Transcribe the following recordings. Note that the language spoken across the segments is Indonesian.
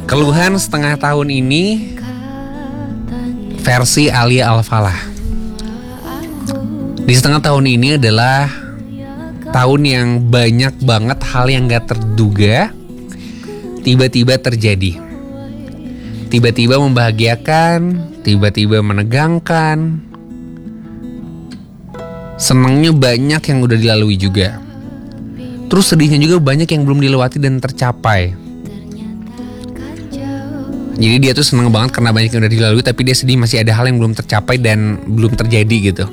Keluhan setengah tahun ini versi Alia Al-Falah. Di setengah tahun ini adalah tahun yang banyak banget hal yang gak terduga tiba-tiba terjadi. Tiba-tiba membahagiakan, tiba-tiba menegangkan. Senangnya banyak yang udah dilalui juga. Terus sedihnya juga banyak yang belum dilewati dan tercapai. Jadi dia tuh seneng banget karena banyak yang udah dilalui, tapi dia sedih masih ada hal yang belum tercapai dan belum terjadi gitu.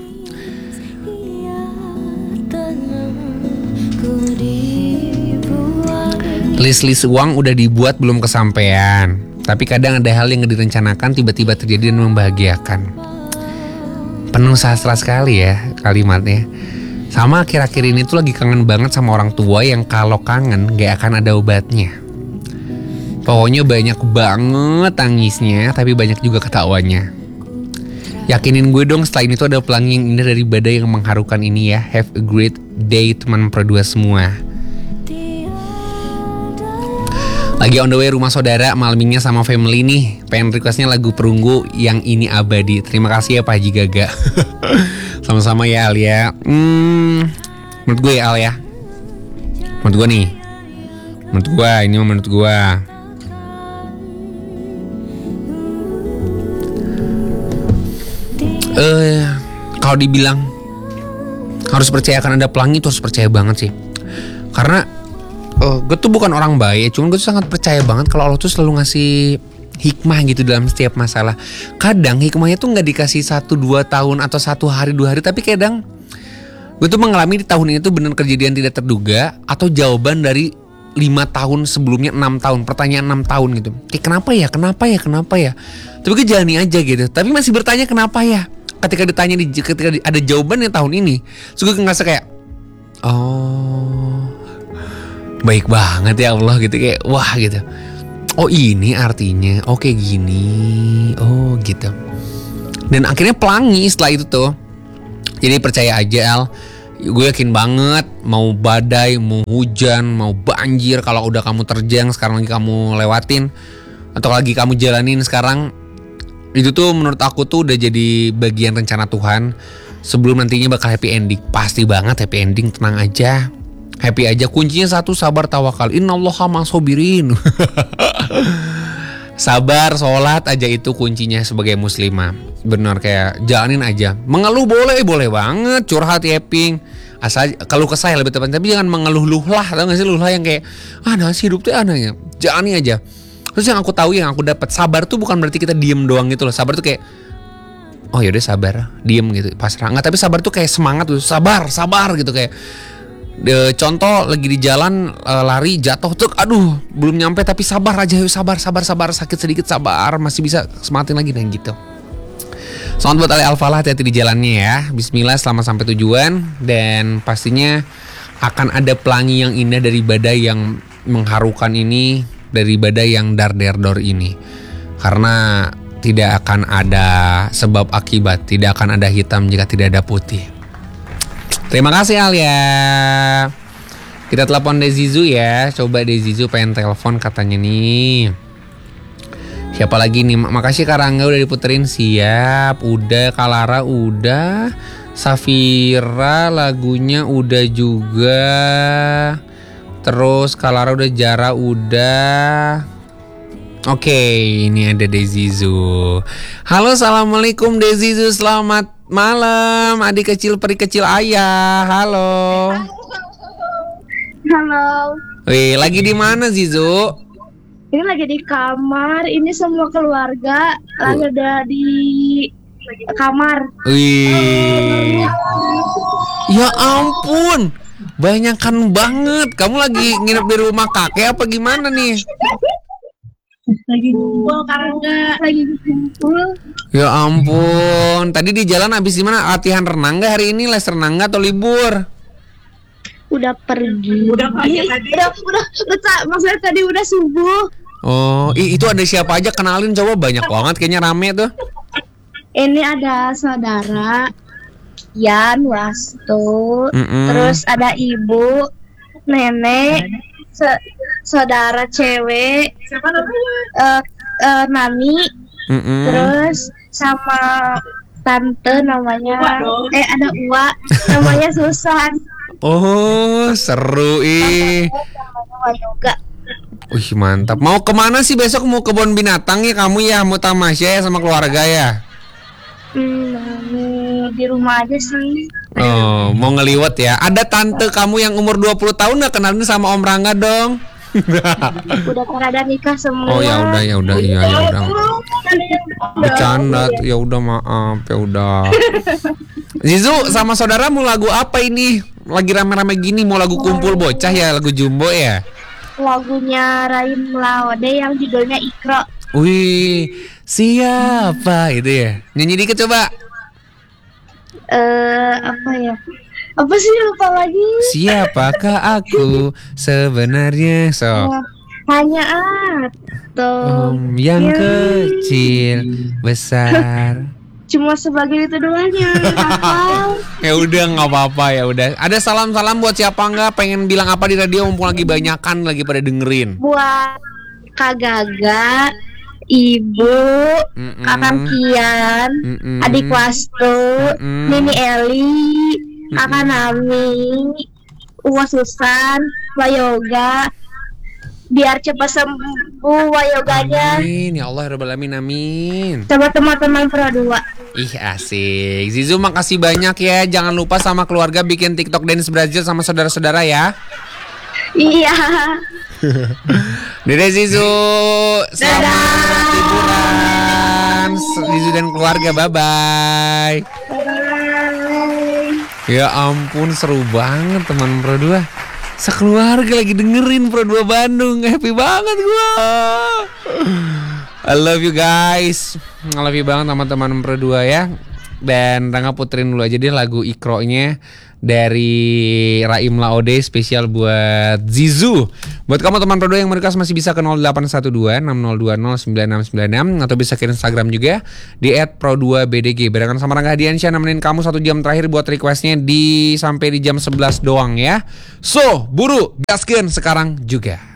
List-list uang udah dibuat belum kesampaian, tapi kadang ada hal yang gak direncanakan tiba-tiba terjadi dan membahagiakan. Penuh sastra sekali ya kalimatnya. Sama akhir-akhir ini tuh lagi kangen banget sama orang tua yang kalau kangen gak akan ada obatnya. Pokoknya banyak banget tangisnya, tapi banyak juga ketawanya. Yakinin gue dong setelah ini tuh ada pelangi yang indah dari badai yang mengharukan ini ya. Have a great day teman perdua semua. Lagi on the way rumah saudara, malamingnya sama family nih. Pengen requestnya lagu Perunggu yang ini abadi. Terima kasih ya Pak Haji Gaga. Sama-sama ya Al ya. Menurut gue ya Al ya. Menurut gue nih. Menurut gue, ini mah menurut gue. Kalau dibilang harus percaya akan ada pelangi, itu harus percaya banget sih. Karena gue tuh bukan orang baik, cuman gue tuh sangat percaya banget kalau Allah tuh selalu ngasih hikmah gitu dalam setiap masalah. Kadang hikmahnya tuh gak dikasih 1-2 tahun atau 1 hari 2 hari, tapi kadang gue tuh mengalami di tahun ini tuh benar kejadian tidak terduga atau jawaban dari 5 tahun sebelumnya, 6 tahun, pertanyaan 6 tahun gitu. Kayak kenapa ya? Tapi gue jalani aja gitu. Tapi masih bertanya kenapa ya? Ketika ada jawabannya tahun ini, terus gue ngerasa kayak, oh, baik banget ya Allah gitu, kayak wah gitu. Oh ini artinya, oh kayak gini, oh gitu. Dan akhirnya pelangi setelah itu tuh. Jadi percaya aja Al, gue yakin banget mau badai, mau hujan, mau banjir, kalau udah kamu terjang sekarang lagi kamu lewatin atau lagi kamu jalanin sekarang, itu tuh menurut aku tuh udah jadi bagian rencana Tuhan sebelum nantinya bakal happy ending. Pasti banget happy ending, tenang aja. Happy aja, kuncinya satu, sabar tawakal. Innallaha ma'as-sabirin. Sabar, sholat aja itu kuncinya sebagai muslimah. Benar, kayak jalanin aja. Mengeluh boleh banget, curhat yapping. Asal kalau kesah lebih tepat, tapi jangan mengeluh-luhlah. Tahu gak sih luhlah yang kayak sih hidup tuh anehnya. Jalani aja. Terus yang aku tahu, yang aku dapat, sabar tuh bukan berarti kita diem doang gitu loh. Sabar tuh kayak, oh yaudah sabar, diem gitu, pasrah. Nggak, tapi sabar tuh kayak semangat tuh, sabar gitu kayak. Contoh lagi di jalan lari jatuh tuh, aduh belum nyampe tapi sabar aja, yuk sabar, sakit sedikit sabar, masih bisa semangatin lagi dan gitu. Selamat buat Ali Al-Falah, hati-hati di jalannya ya. Bismillah, selamat sampai tujuan. Dan pastinya akan ada pelangi yang indah dari badai yang mengharukan ini, dari badai yang dar-der-dor ini. Karena tidak akan ada sebab akibat, tidak akan ada hitam jika tidak ada putih. Terima kasih Alia. Kita telepon Dezizu ya. Coba Dezizu pengen telepon katanya nih. Siapa lagi nih? Makasih Karangga udah diputerin. Siap. Udah, Kalara udah, Safira lagunya udah juga. Terus Kalara udah, Jara udah. Oke, ini ada Dezizu. Halo, assalamualaikum Dezizu, selamat malam adik kecil peri kecil ayah. Halo. Halo. Wih, lagi di mana Zizu? Ini lagi di kamar. Ini semua keluarga lagi ada di kamar. Wih. Ya ampun. Banyakan banget. Kamu lagi nginep di rumah kakek apa gimana nih? Lagi ngumpul Karangga, lagi ngumpul. Ya ampun. Tadi di jalan habis gimana? Latihan renang gak hari ini? Les renang gak atau libur? Udah pergi. Udah maksudnya tadi udah subuh. Oh, itu ada siapa aja? Kenalin coba, banyak banget kayaknya, rame tuh. Ini ada saudara Yan, Wastu, terus ada ibu, nenek, saudara cewek. Siapa namanya? Nani. Terus sama tante namanya ada Uwa namanya Susan. Oh, seru ih. Namanya Yoga. Wih, mantap. Mau kemana sih besok? Mau kebun binatang ya kamu ya? Mau tamasya ya sama keluarga ya? Di rumah aja sih. Oh, mau ngeliwat ya. Ada tante kamu yang umur 20 tahun gak kenalin sama Om Rangga dong? Udah pada nikah semua. Oh ya udah iya ya udah. Bercanda, ya udah maaf, ya udah. Zizu sama saudara mau lagu apa ini? Lagi rame-rame gini mau lagu kumpul bocah ya, lagu Jumbo ya? Lagunya Raim Laode yang judulnya Ikro. Wih, siapa itu ya? Nyanyi dikit coba. Apa ya? Apa sih lupa lagi? Siapakah aku sebenarnya? So. Hanya Atom yang kecil besar. Cuma sebagai itu doang yang hafal. Ya udah nggak apa-apa ya udah. Ada salam-salam buat siapa nggak? Pengen bilang apa di radio mumpung lagi banyakan lagi pada dengerin. Buat Kak Gaga, Ibu, Kakang Kian, Adik Wastu, Nini Eli, Kakak Nami, Uwa Susan, Wayoga. Biar cepat sembuh Wayoganya. Amin ya Allah rabbal alamin, amin. Sama teman-teman Pro 2. Ih asik. Zizu makasih banyak ya. Jangan lupa sama keluarga bikin TikTok Dance Brazil sama saudara-saudara ya. Iya. Dede Zizu, selamat liburan Zizu dan keluarga, bye-bye. Ya ampun seru banget teman Pro 2. Sekeluarga lagi dengerin Pro 2 Bandung. Happy banget gua. I love you guys. I love you banget teman-teman Pro 2 ya. Dan Rangga puterin dulu aja deh lagu Ikro-nya dari Raim Laode spesial buat Zizu. Buat kamu teman Pro 2 yang merequest masih bisa ke 0812-6020-9696 atau bisa ke Instagram juga di @pro2bdg. Barengan sama Rangga Hadiansyah nemenin kamu 1 jam terakhir buat requestnya sampai di jam 11 doang ya. So, buru gaskeun sekarang juga.